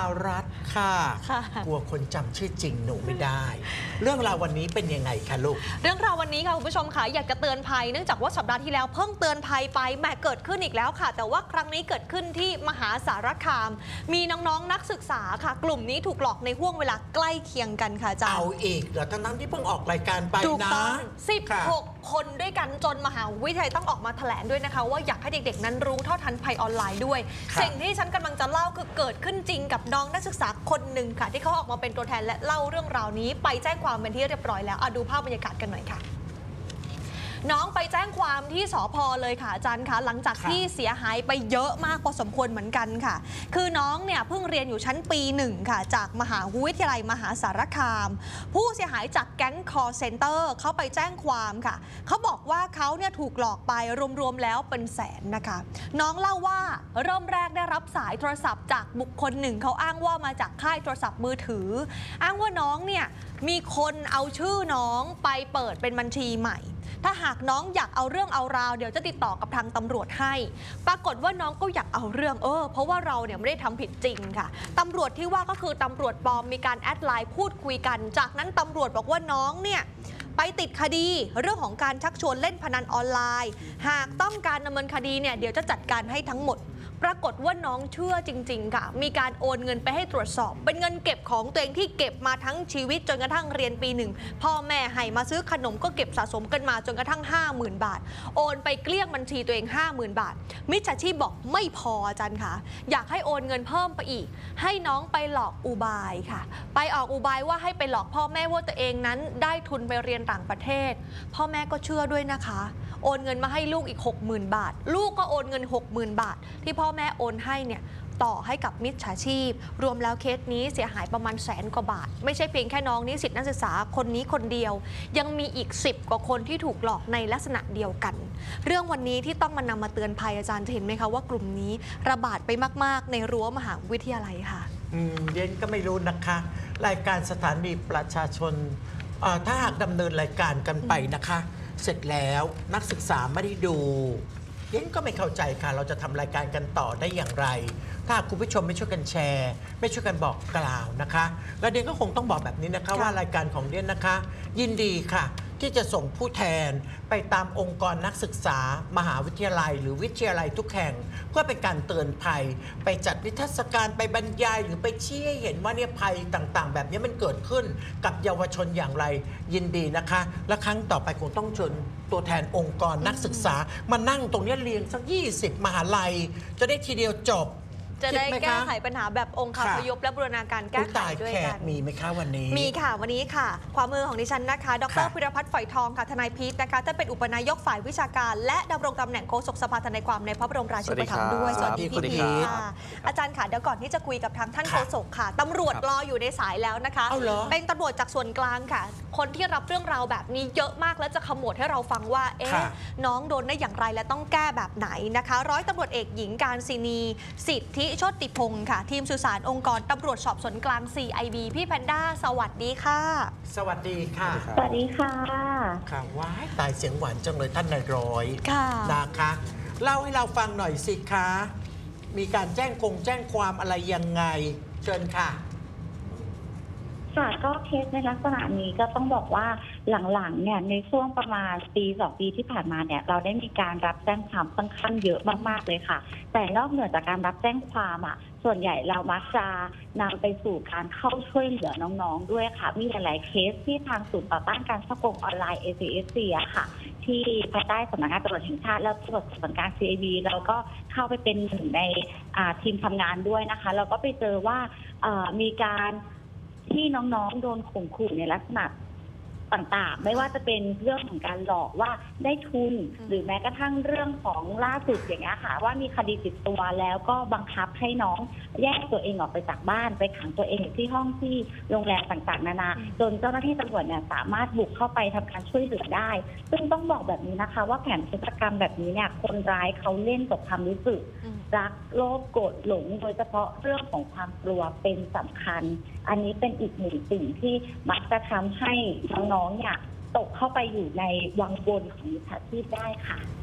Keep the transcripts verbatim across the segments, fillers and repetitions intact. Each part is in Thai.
าวรัฐค่ะกลัวคนจำชื่อจริงหนูไม่ได้ เรื่องราววันนี้เป็นยังไงคะลูกเรื่องราววันนี้ค่ะคุณผู้ชมค่ะอยากจะเตือนภัยเนื่องจากว่าสัปดาห์ที่แล้วเพิ่งเตือนภัยไปแหมเกิดขึ้นอีกแล้วค่ะแต่ว่าครั้งนี้เกิดขึ้นที่มหาสารคามมีน้องๆนักศึกษาค่ะกลุ่มนี้ถูกหลอกในห่วงเวลาใกล้เคียงกันค่ะอาจารย์เอาอีกเหรอทั้งนั้นที่เพิ่งออกรายการไปนะถูกต้องสิบหกคนด้วยกันจนมหาวิทยาลัยต้องออกมาแถลงด้วยนะคะว่าอยากให้เด็กๆนั้นรู้เท่าทันภัยออนไลน์ด้วยสิ่งที่ฉันกำลังจะเล่าคือเกิดขึ้นจริงกับน้องนักศึกษาคนหนึ่งค่ะที่เขาออกมาเป็นตัวแทนและเล่าเรื่องราวนี้ไปแจ้งความเป็นที่เรียบร้อยแล้วดูภาพบรรยากาศกันหน่อยค่ะน้องไปแจ้งความที่สภ.เลยค่ะอาจารย์คะหลังจากที่เสียหายไปเยอะมากพอสมควรเหมือนกันค่ะคือน้องเนี่ยเพิ่งเรียนอยู่ชั้นปีหนึ่งค่ะจากมหาวิทยาลัยมหาสารคามผู้เสียหายจากแก๊ง call center เขาไปแจ้งความค่ะเขาบอกว่าเขาเนี่ยถูกหลอกไปรวมๆแล้วเป็นแสนนะคะน้องเล่าว่าเริ่มแรกได้รับสายโทรศัพท์จากบุคคลหนึ่งเขาอ้างว่ามาจากค่ายโทรศัพท์มือถืออ้างว่าน้องเนี่ยมีคนเอาชื่อน้องไปเปิดเป็นบัญชีใหม่ถ้าหากน้องอยากเอาเรื่องเอาราวเดี๋ยวจะติดต่อกับทางตำรวจให้ปรากฏว่าน้องก็อยากเอาเรื่องเออเพราะว่าเราเนี่ยไม่ได้ทำผิดจริงค่ะตำรวจที่ว่าก็คือตำรวจปลอมมีการแอดไลน์พูดคุยกันจากนั้นตำรวจบอกว่าน้องเนี่ยไปติดคดีเรื่องของการชักชวนเล่นพนันออนไลน์หากต้องการดำเนินคดีเนี่ยเดี๋ยวจะจัดการให้ทั้งหมดปรากฏว่าน้องเชื่อจริงๆค่ะมีการโอนเงินไปให้ตรวจสอบเป็นเงินเก็บของตัวเองที่เก็บมาทั้งชีวิตจนกระทั่งเรียนปีหนึ่งพ่อแม่ให้มาซื้อขนมก็เก็บสะสมกันมาจนกระทั่ง ห้าหมื่น บาทโอนไปเกลี้ยงบัญชีตัวเอง ห้าหมื่น บาทมิจฉาชีพบอกไม่พออาจารย์ค่ะอยากให้โอนเงินเพิ่มไปอีกให้น้องไปหลอกอุบายค่ะไปออกอุบายว่าให้ไปหลอกพ่อแม่ว่าตัวเองนั้นได้ทุนไปเรียนต่างประเทศพ่อแม่ก็เชื่อด้วยนะคะโอนเงินมาให้ลูกอีก หกหมื่น บาทลูกก็โอนเงิน หกหมื่น บาทที่พ่อแม่โอนให้เนี่ยต่อให้กับมิจฉาชีพรวมแล้วเคสนี้เสียหายประมาณแสนกว่าบาทไม่ใช่เพียงแค่น้องนิสิตนักศึกษาคนนี้คนเดียวยังมีอีกสิบกว่าคนที่ถูกหลอกในลักษณะเดียวกันเรื่องวันนี้ที่ต้องมานำมาเตือนภัยอาจารย์จะเห็นไหมคะว่ากลุ่มนี้ระบาดไปมากๆในรั้วมหาวิทยาลัยค่ะอืมเรียนก็ไม่รู้นะคะรายการสถานีประชาชนถ้าหากดำเนินรายการกันไปนะคะเสร็จแล้วนักศึกษาไม่ได้ดูเย็นก็ไม่เข้าใจค่ะเราจะทำรายการกันต่อได้อย่างไรถ้าคุณผู้ชมไม่ช่วยกันแชร์ไม่ช่วยกันบอกกล่าวนะคะแล้วเดียนก็คงต้องบอกแบบนี้นะคะว่ารายการของเดียนนะคะยินดีค่ะที่จะส่งผู้แทนไปตามองค์กรนักศึกษามหาวิทยาลัยหรือวิทยาลัยทุกแห่งเพื่อเป็นการเตือนภัยไปจัดนิทรรศการไปบรรยายหรือไปชี้ให้เห็นว่าเนี่ยภัยต่างๆแบบนี้มันเกิดขึ้นกับเยาวชนอย่างไรยินดีนะคะและครั้งต่อไปคงต้องเชิญตัวแทนองค์กรนักศึกษามานั่งตรงนี้เรียงสักยี่สิบมหาลัยจะได้ทีเดียวจบจะได้แก้ไขปัญหาแบบองค์คาพยพและบูรณาการแก้ไขด้วยกันมีไหมคะวันนี้มีค่ะวันนี้ค่ะความมือของดิฉันนะคะดร.พิรพัฒน์ฝอยทองค่ะทนายพีทนะคะท่านเป็นอุปนายกฝ่ายวิชาการและดำรงตำแหน่งโฆษกสภาทนายความในพระบรมราชูปถัมภ์ด้วยสวัสดีพี่พีทค่ะอาจารย์ค่ะเดี๋ยวก่อนที่จะคุยกับทางท่านโฆษกค่ะตำรวจรออยู่ในสายแล้วนะคะเป็นตำรวจจากส่วนกลางค่ะคนที่รับเรื่องราวแบบนี้เยอะมากและจะขมวดให้เราฟังว่าเอ๊ะน้องโดนได้อย่างไรและต้องแก้แบบไหนนะคะร้อยตำรวจเอกหญิงการศินีสิทธิโชติพงศ์ค่ะทีมสื่อสารองค์กรตำรวจสอบสวนกลาง ซี ไอ บี พี่แพนด้าสวัสดีค่ะสวัสดีค่ะสวัสดีค่ะค่ะว้ายตายเสียงหวานจังเลยท่านนายร้อยค่ะนะคะเล่าให้เราฟังหน่อยสิคะมีการแจ้งคงแจ้งความอะไรยังไงเชิญค่ะค่ะก็เคสในลักษณะนี้ก็ต้องบอกว่าหลังๆเนี่ยในช่วงประมาณปีสองปีที่ผ่านมาเนี่ยเราได้มีการรับแจ้งความค่อนข้างเยอะมากๆเลยค่ะแต่นอกเหนือจากการรับแจ้งความอ่ะส่วนใหญ่เรามักจะนำไปสู่การเข้าช่วยเหลือน้องๆด้วยค่ะมีหลายๆเคสที่ทางศูนย์ต่อต้านการฉ้อโกงออนไลน์ เอ ซี เอส ซี อะค่ะที่ภายใต้สำนักงานตำรวจแห่งชาติและตำรวจส่วนกลาง ซี ไอ บี เราก็เข้าไปเป็นหนึ่งในทีมทำงานด้วยนะคะเราก็ไปเจอว่ามีการที่น้องๆโดนข่มขู่ในลักษณะต่างๆไม่ว่าจะเป็นเรื่องของการหลอกว่าได้ทุนหรือแม้กระทั่งเรื่องของล่าสุดอย่างเงี้ยค่ะว่ามีคดีติดตัวแล้วก็บังคับให้น้องแยกตัวเองออกไปจากบ้านไปขังตัวเองอยู่ที่ห้องที่โรงแรมต่างๆนานาจนเจ้าหน้าที่ตำรวจเนี่ยสามารถบุกเข้าไปทำการช่วยเหลือได้ซึ่งต้องบอกแบบนี้นะคะว่าแผนฆาตกรรมแบบนี้เนี่ยคนร้ายเขาเล่นกับความรู้สึกรักโลภโกรธหลงโดยเฉพาะเรื่องของความกลัวเป็นสำคัญอันนี้เป็นอีกหนึ่งสิ่งที่มักจะทำให้น้องๆเนี่ยตกเข้าไปอยู่ในวังวนของมิจฉาชีพได้ค่ะ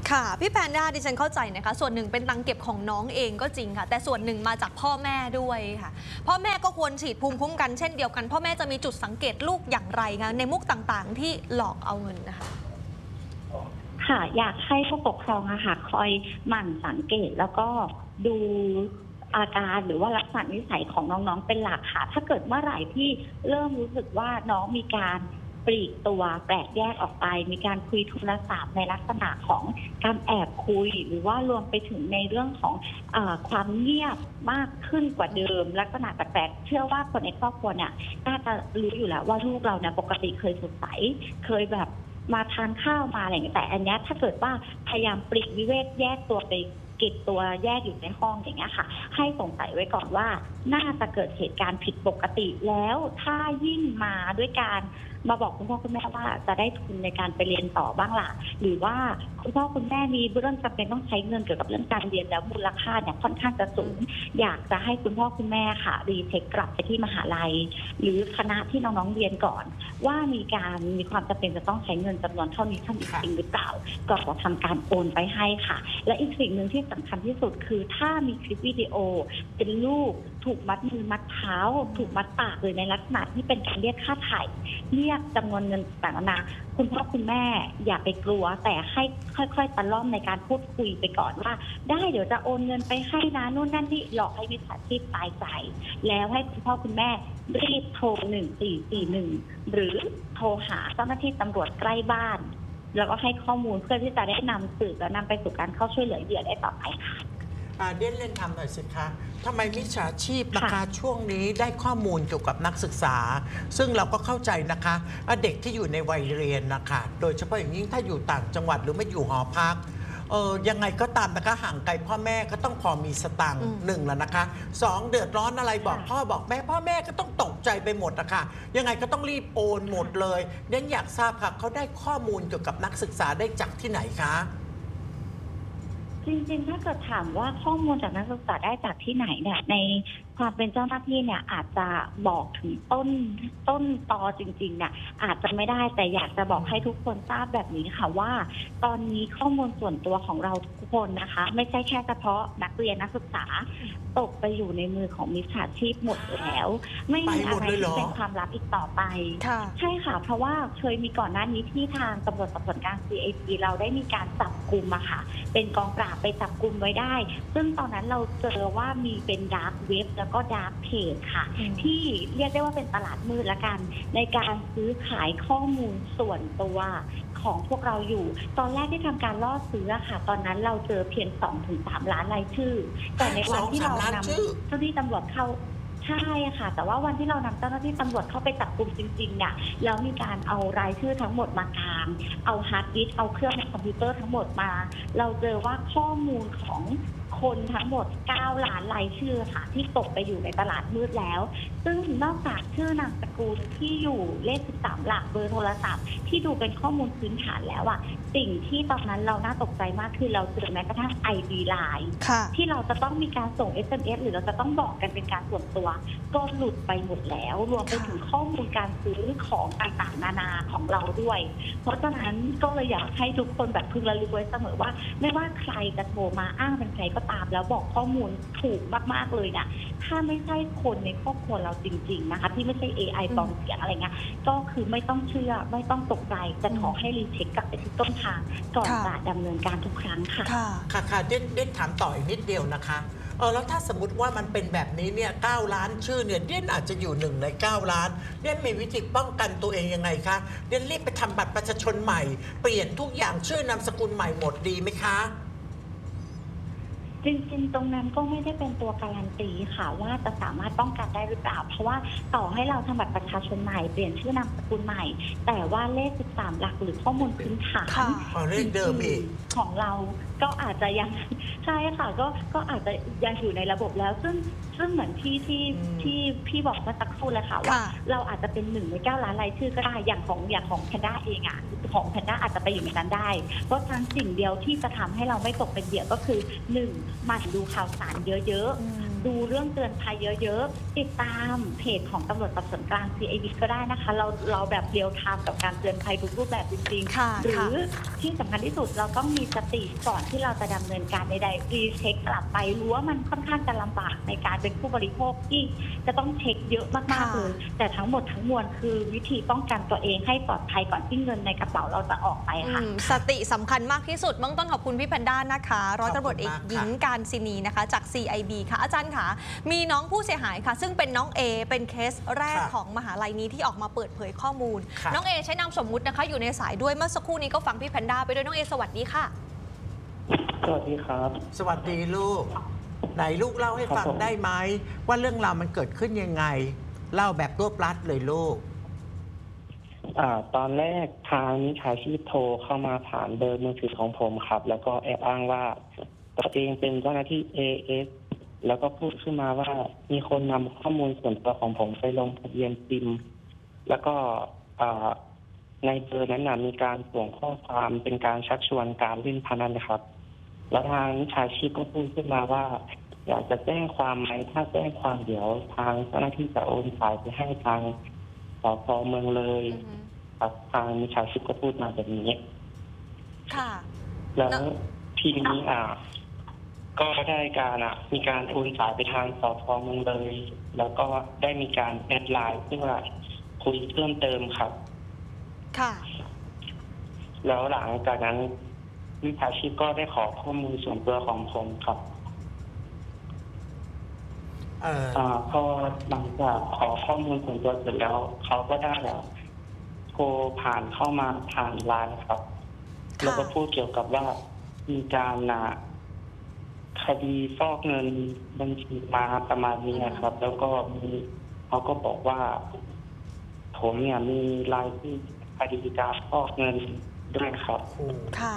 ค่ะพี่แพนด้าดิฉันเข้าใจนะคะส่วนหนึ่งเป็นตังเก็บของน้องเองก็จริงค่ะแต่ส่วนหนึ่งมาจากพ่อแม่ด้วยค่ะพ่อแม่ก็ควรฉีดภูมิคุ้มกันเช่นเดียวกันพ่อแม่จะมีจุดสังเกตลูกอย่างไรคะในมุกต่างๆ ที่หลอกเอาเงินนะคะค่ะอยากให้ผู้ปกครองอะค่ะคอยหมั่นสังเกตแล้วก็ดูอาการหรือว่าลักษณะนิสัยของน้องๆเป็นหลักค่ะถ้าเกิดเมื่อไหร่ที่เริ่มรู้สึกว่าน้องมีการปลีกตัวแปลกแยกออกไปมีการคุยโทรศัพท์ในลักษณะของการแอบคุยหรือว่ารวมไปถึงในเรื่องของเอ่อความเงียบมากขึ้นกว่าเดิมลักษณะแปลกๆเชื่อว่าคนในครอบครัวเนี่ยน่าจะรู้อยู่แล้วว่าลูกเราเนี่ยปกติเคยสดใสเคยแบบมาทานข้าวมาอะไรอย่างเงี้ยแต่อันนี้ถ้าเกิดว่าพยายามปลีกวิเวกแยกตัวไปเก็บตัวแยกอยู่ในห้องอย่างเงี้ยค่ะให้สงสัยไว้ก่อนว่าน่าจะเกิดเหตุการณ์ผิดปกติแล้วถ้ายิ่งมาด้วยการมาบอกคุณพ่อคุณแม่ว่าจะได้ทุนในการไปเรียนต่อบ้างล่ะหรือว่าคุณพ่อคุณแม่มีเรื่องจำเป็นต้องใช้เงินเกี่ยวกับเรื่องการเรียนแล้วมูลค่าเนี่ยค่อนข้างจะสูงอยากจะให้คุณพ่อคุณแม่ค่ะรีเช็คกลับไปที่มหาลัยหรือคณะที่น้องๆเรียนก่อนว่ามีการมีความจำเป็นจะต้องใช้เงินจำนวนเท่านี้เท่านี้จริงหรือเปล่าก่อนจะทำการโอนไปให้ค่ะและอีกสิ่งหนึ่งที่สำคัญที่สุดคือถ้ามีคลิปวิดีโอเป็นรูปถูกมัดมือมัดเท้าถูกมัดปากหรือในลักษณะที่เป็นการเรียกค่าไถ่เรียกจำนวนเงินต่างๆนาคุณพ่อคุณแม่อย่าไปกลัวแต่ให้ค่อยๆตะล่อมในการพูดคุยไปก่อนว่าได้เดี๋ยวจะโอนเงินไปให้นะนู่นนั่นนี่หลอกให้มิจฉาชีพตายใจแล้วให้คุณพ่อคุณแม่รีบโทรหนึ่งสี่สี่หนึ่งหรือโทรหาเจ้าหน้าที่ตำรวจใกล้บ้านแล้วก็ให้ข้อมูลเพื่อที่จะได้นำสืบและนำไปสู่การเข้าช่วยเหลือเหยื่อได้ต่อไปค่ะเด่นเล่นทำหน่อยสิคะทำไมมิจฉาชีพนะคะช่วงนี้ได้ข้อมูลเกี่ยวกับนักศึกษาซึ่งเราก็เข้าใจนะคะเด็กที่อยู่ในวัยเรียนนะคะโดยเฉพาะอย่างยิ่งถ้าอยู่ต่างจังหวัดหรือไม่อยู่หอพักเออยังไงก็ตามนะคะห่างไกลพ่อแม่ก็ต้องพอมีสตังค์หนึ่งแล้วนะคะสองเดือดร้อนอะไรบอกพ่อบอกแม่พ่อแม่ก็ต้องตกใจไปหมดนะคะยังไงก็ต้องรีบโอนหมดเลยเด่นอยากทราบค่ะเขาได้ข้อมูลเกี่ยวกับนักศึกษาได้จากที่ไหนคะจริงๆถ้าเกิดถามว่าข้อมูลจากนักศึกษาได้จากที่ไหนเนี่ยในความเป็นเจ้าหน้าที่เนี่ยอาจจะบอกถึงต้นต้นตอจริงๆเนี่ยอาจจะไม่ได้แต่อยากจะบอกให้ทุกคนทราบแบบนี้ค่ะว่าตอนนี้ข้อมูลส่วนตัวของเราทุกคนนะคะไม่ใช่แค่เฉพาะนักเรียนนักศึกษาตกไปอยู่ในมือของมิจฉาชีพหมดแล้วไม่มีอะไรที่เป็นความลับอีกต่อไปใช่ค่ะเพราะว่าเคยมีก่อนหน้านี้ที่ทางตำรวจสอบสวนกลาง ซี ไอ ดี เราได้มีการจับกุมอะค่ะเป็นกองปราบไปจับกุมไว้ได้ซึ่งตอนนั้นเราเจอว่ามีเป็นดาร์กเว็บแล้วก็ดาร์กเพจค่ะที่เรียกได้ว่าเป็นตลาดมืดละกันในการซื้อขายข้อมูลส่วนตัวของพวกเราอยู่ตอนแรกที่ทำการล่อซื้อค่ะตอนนั้นเราเจอเพียง สองถึงสาม ล้านรายชื่อแต่ในวันที่เรานำเจ้าหน้าที่ตำรวจเข้าใช่ค่ะแต่ว่าวันที่เรานำเจ้าหน้าที่ตำรวจเข้าไปจับกุมจริงๆเนี่ยแล้วมีการเอารายชื่อทั้งหมดมากางเอาฮาร์ดดิสก์เอาเครื่องในคอมพิวเตอร์ทั้งหมดมาเราเจอว่าข้อมูลของคนทั้งหมดเก้าล้านรายชื่อค่ะที่ตกไปอยู่ในตลาดมืดแล้วซึ่งนอกจากชื่อนามสกุลที่อยู่เลขสิบสามหลักเบอร์โทรศัพท์ที่ดูเป็นข้อมูลพื้นฐานแล้วอ่ะสิ่งที่ตอนนั้นเราน่าตกใจมากคือเราเจอแม้กระทั่ง ไอ ดี ไลน์ ที่เราจะต้องมีการส่ง เอส เอ็ม เอส หรือเราจะต้องบอกกันเป็นการส่วนตัวก็หลุดไปหมดแล้วรวมไปถึงข้อมูลการซื้อของต่างๆนานาของเราด้วยเพราะฉะนั้นก็เลยอยากให้ทุกคนแบบพึงระลึกไว้เสมอว่าไม่ว่าใครจะโทรมาอ้างเป็นใครก็ตามแล้วบอกข้อมูลถูกมากๆเลยนะถ้าไม่ใช่คนในครอบครัวเราจริงๆนะคะที่ไม่ใช่ เอ ไอ ปลอมเสียงอะไรเงี้ยก็คือไม่ต้องเชื่อไม่ต้องตกใจจะขอให้รีเช็คกลับไปที่ต้นทางก่อนจะดำเนินการทุกครั้งค่ะค่ะค่ะเด่นเด่นถามต่ออีกนิดเดียวนะคะเออแล้วถ้าสมมติว่ามันเป็นแบบนี้เนี่ยเก้าล้านชื่อเนี่ยเด่นอาจจะอยู่หนึ่งในเก้าล้านเด่นมีวิธีป้องกันตัวเองยังไงคะเด่นรีบไปทำบัตรประชาชนใหม่เปลี่ยนทุกอย่างชื่อนามสกุลใหม่หมดดีไหมคะจริงๆตรงนั้นก็ไม่ได้เป็นตัวการันตีค่ะว่าจะสามารถป้องกันได้หรือเปล่าเพราะว่าต่อให้เราทำบัตรประชาชนใหม่เปลี่ยนชื่อนามสกุลใหม่แต่ว่าเลขสิบสามหลักหรือข้อมูลพื้นฐานของเราก็อาจจะยังใช่ค่ะก็ก็อาจจะยังอยู่ในระบบแล้วซึ่งซึ่งเหมือนที่ที่ที่พี่บอกเมื่อสักครู่เลยค่ะว่าเราอาจจะเป็นหนึ่งในเก้าล้านรายชื่อก็ได้อย่างของอย่างของแพนด้าเองอ่ะของแพนด้าอาจจะไปอยู่ในนั้นได้เพราะทั้งสิ่งเดียวที่จะทำให้เราไม่ตกเป็นเหยื่อก็คือหนึ่งหมั่นดูข่าวสารเยอะๆดูเรื่องเตือนภัยเยอะๆติดตามเพจของตำรวจสอบสวนกลาง ซี ไอ ดี ก็ได้นะคะเราเราแบบเรียลไทม์กับการเตือนภัยทุกรูปแบบจริงค่ะๆหรืค่ะอที่สำคัญที่สุดเราต้องมีสติก่อนที่เราจะดำเนินการใดๆรีเช็คกลับไปรู้ว่ามันค่อนข้างจะลำบากในการเป็นผู้บริโภคที่จะต้องเช็คเยอะมากๆเลยแต่ทั้งหมดทั้งมวลคือวิธีป้องกันตัวเองให้ปลอดภัยก่อนที่เงินในกระเป๋าเราจะออกไปค่ะอืมสติสำคัญมากที่สุดเบื้องต้นขอบคุณพี่แพนด้านะคะร้อยตำรวจเอกขอบคุณมากค่ะหญิงการศินีนะคะจาก ซี ไอ บี ค่ะอาจารย์ค่ะมีน้องผู้เสียหายค่ะ ซึ่งเป็นน้อง A เป็นเคสแรกของมหาลัยนี้ที่ออกมาเปิดเผยข้อมูลค่ะน้อง A ใช้นามสมมุตินะคะอยู่ในสายด้วยเมื่อสักครู่นี้ก็ฟังพี่แพนด้าไปด้วยน้อง A สวัสดีค่ะสวัสดีครับสวัสดีลูก ไหนลูกเล่าให้ฟังครับผมได้ไหมว่าเรื่องราวมันเกิดขึ้นยังไง เล่าแบบรวบรัดเลยลูกอ่าตอนแรกทางมิจฉาชีพโทรเข้ามาผ่านเบอร์มือถือของผมครับ แล้วก็แอบอ้างว่าตัวเองเป็นเจ้าหน้าที่ เอ เอส แล้วก็พูดขึ้นมาว่ามีคนนำข้อมูลส่วนตัวของผมไปลงทะเบียนซิม แล้วก็อ่าในเบอร์นั้นนะมีการส่งข้อความเป็นการชักชวนการเล่นพนันนะครับ แล้วทางมิจฉาชีพก็พูดขึ้นมาว่า อยากจะแจ้งความไหมถ้าแจ้งความเดี๋ยวทางเจ้าหน้าที่จะโอนสายไปให้ทางสพเมืองเลยครับทางมิจฉาชีพก็พูดมาแบบนี้ค่ะแล้วแล้วทีนี้อ่า ก็ได้การอ่ะ มีการโอนสายไปทางสพเมืองเลย แล้วก็ได้มีการแอดไลน์เพื่อคุยเพิ่มเติมครับค่ะแล้วหลังจากนั้นมิจฉาชีพก็ได้ขอข้อมูลส่วนตัวของผมครับเอ่ออ่าพอหลังจากขอข้อมูลส่วนตัวเสร็จแล้วเขาก็ได้แบบโทรผ่านเข้ามาทางไลน์ครับค่ะแล้วก็พูดเกี่ยวกับว่ามีการอ่าคดีฟอกเงินบัญชีมาประมาณนี้ครับ แล้วก็มีเขาก็บอกว่า ผมเนี่ยมีรายที่คดีการฟอกเงินด้วยครับครูค่ะ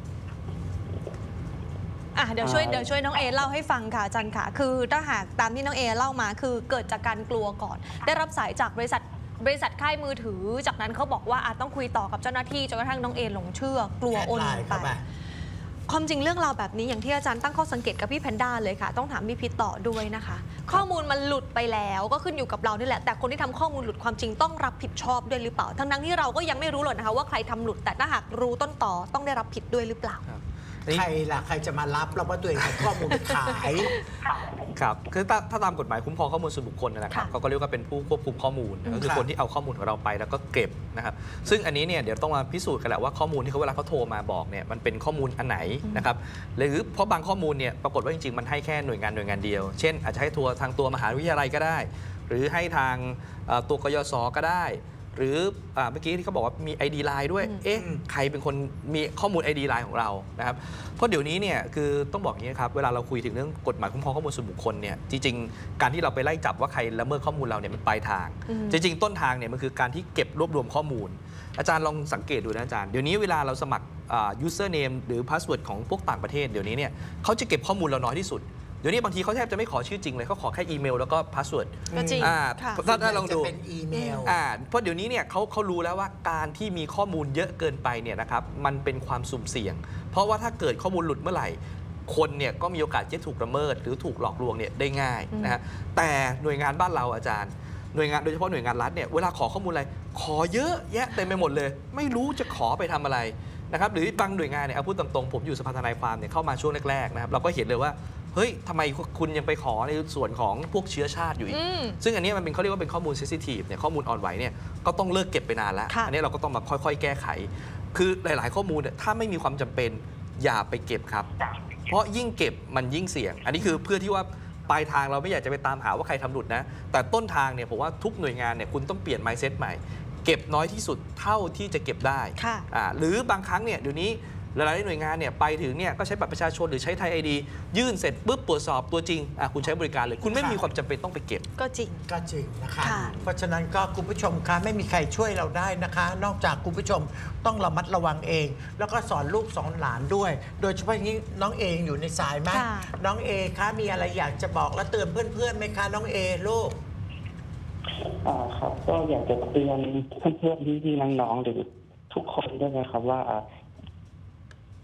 อ่ะเดี๋ยวช่วยอ่าเดี๋ยวช่วยน้องเอเล่าให้ฟังค่ะอาจารย์ค่ะ คือถ้าหากตามที่น้องเอเล่ามาคือเกิดจากการกลัวก่อน ได้รับสายจากบริษัทบริษัทค่ายมือถือ จากนั้นเขาบอกว่าอาจต้องคุยต่อกับเจ้าหน้าที่จนกระทั่งน้องเอหลงเชื่อกลัวโอนแอดเงิไลนน์ไปเข้าไปความจริงเรื่องราวแบบนี้อย่างที่อาจารย์ตั้งข้อสังเกตกับพี่แพนด้าเลยค่ะ ต้องถามพี่พิษต่อด้วยนะคะ ข้อมูลมันหลุดไปแล้วก็ขึ้นอยู่กับเรานี่แหละ แต่คนที่ทำข้อมูลหลุดความจริงต้องรับผิดชอบด้วยหรือเปล่า ทั้งนั้นที่เราก็ยังไม่รู้หรอกนะคะว่าใครทำหลุด แต่ถ้าหากรู้ต้นต่อต้องได้รับผิดด้วยหรือเปล่าใครล่ะ ใครจะมารับแล้วว่าตัวเองเอาข้อมูลไปขายครับคือถ้าถ้าตามกฎหมายคุ้มครองข้อมูลส่วนบุคคลนะครับค่ะเขาก็เรียกว่าเป็นผู้ควบคุมข้อมูลอืมก็คือค่ะคนที่เอาข้อมูลของเราไปแล้วก็เก็บนะครับซึ่งอันนี้เนี่ยเดี๋ยวต้องมาพิสูจน์กันแหละว่าข้อมูลที่เขาเวลาเขาโทรมาบอกเนี่ยมันเป็นข้อมูลอันไหนนะครับหรือเพราะบางข้อมูลเนี่ยปรากฏว่าจริงๆมันให้แค่หน่วยงานหน่วยงานเดียวเช่นอาจจะให้ทัวร์ทางตัวมหาวิทยาลัยก็ได้ หรือให้ทางเอ่อตัวกยศก็ได้ หรืออ่าเมื่อกี้ที่เขาบอกว่ามี ไอ ดี ไลน์ ด้วยอืมเอ๊ะอืมใครเป็นคนมีข้อมูล ไอ ดี ไลน์ ของเรานะครับ เพราะเดี๋ยวนี้เนี่ยคือต้องบอกอย่างนี้ครับ เวลาเราคุยถึงเรื่องกฎหมายคุ้มครองข้อมูลส่วนบุคคลเนี่ย จริงๆ การที่เราไปไล่จับว่าใครละเมิดข้อมูลเราเนี่ยมันปลายทางอืมจริงๆ ต้นทางเนี่ยมันคือการที่เก็บรวบรวมข้อมูล อาจารย์ลองสังเกตดูนะอาจารย์ เดี๋ยวนี้เวลาเราสมัครอ่า username หรือ password ของพวกต่างประเทศเดี๋ยวนี้เนี่ยเขาจะเก็บข้อมูลเราน้อยที่สุด เดี๋ยวนี้บางทีเขาแทบจะไม่ขอชื่อจริงเลยเขาขอแค่อีเมลแล้วก็ password ก็จริงอ่าค่ะถ้าถ้าลองดูจะเป็นอีเมลอ่าเพราะเดี๋ยวนี้เนี่ยเขาเขารู้แล้วว่าการที่มีข้อมูลเยอะเกินไปเนี่ยนะครับมันเป็นความสุ่มเสี่ยง เพราะว่าถ้าเกิดข้อมูลหลุดเมื่อไหร่ คนเนี่ยก็มีโอกาสจะถูกละเมิด หรือถูกหลอกลวงเนี่ยได้ง่ายนะฮะแต่หน่วยงานบ้านเราอาจารย์ หน่วยงานโดยเฉพาะหน่วยงานรัฐเนี่ยเวลาขอข้อมูลอะไรขอเยอะแยะเต็มไปหมดเลย ไม่รู้จะขอไปทำอะไรนะครับหรือบางหน่วยงานเนี่ยเอาพูดตรงๆผมอยู่สภาทนายความเนี่ยเข้ามาช่วงแรกๆนะครับเราก็เห็นเลยว่าเฮ้ยทำไมคุณยังไปขอในส่วนของพวกเชื้อชาติอยู่อีกอืมซึ่งอันนี้มันเป็นเขาเรียกว่าเป็นข้อมูลเซนซิทีฟเนี่ยข้อมูลอ่อนไหวเนี่ยก็ต้องเลิกเก็บไปนานแล้วค่ะอันนี้เราก็ต้องมาค่อยๆ แก้ไข คือหลายๆ ข้อมูลเนี่ยถ้าไม่มีความจำเป็นอย่าไปเก็บครับ เพราะยิ่งเก็บมันยิ่งเสี่ยง อันนี้คือเพื่อที่ว่าปลายทางเราไม่อยากจะไปตามหาว่าใครทำหลุดนะ แต่ต้นทางเนี่ยผมว่าทุกหน่วยงานเนี่ยคุณต้องเปลี่ยน mindset ใหม่ เก็บน้อยที่สุดเท่าที่จะเก็บได้ค่ะอ่าหรือบางครั้งเนี่ยเดี๋ยวนี้หลายๆหน่วยงานเนี่ยไปถึงเนี่ยก็ใช้บัตรประชาชนหรือใช้ไทยไอดียื่นเสร็จปุ๊บตรวจสอบตัวจริงอ่ะคุณใช้บริการเลย คุณไม่มีความจำเป็นต้องไปเก็บก็จริงก็จริงนะคะค่ะเพราะฉะนั้นก็คุณผู้ชมคะไม่มีใครช่วยเราได้นะคะ นอกจากคุณผู้ชมต้องระมัดระวังเอง แล้วก็สอนลูกสอนหลานด้วย โดยเฉพาะอย่างนี้น้องเออยู่ในสายไหมค่ะน้องเอคะมีอะไรอยากจะบอกและเตือนเพื่อนๆไหมคะน้องเอลูกอ่าครับก็อยากจะเตือนเพื่อนๆพี่ๆน้องๆหรือทุกคนด้วยนะครับว่า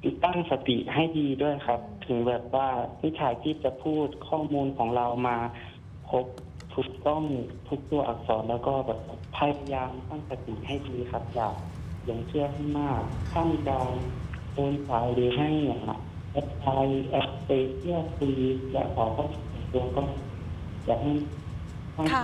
ตั้งสติให้ดีด้วยครับ ถึงแบบว่ามิจฉาชีพจะพูดข้อมูลของเรามาครบถูกต้องทุกตัวอักษรแล้วก็แบบพยายามตั้งสติให้ดีครับอย่าหลงเชื่อให้มากถ้ามีการโอนสายหรือให้แอปไลน์แอปเปเพื่อคุยและขอข้อมูลส่วนตัวก็อยากให้ค่ะ